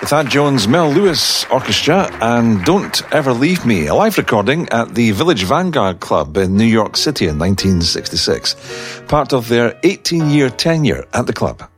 Thad Jones, Mel Lewis Orchestra, and Don't Ever Leave Me, a live recording at the Village Vanguard Club in New York City in 1966, part of their 18-year tenure at the club.